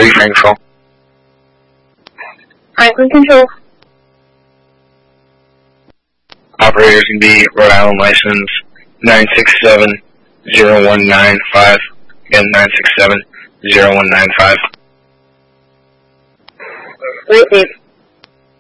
3 Frank Control. Franklin Control. Operators can be Rhode Island license 967-0195. Again, 967-0195. Wait,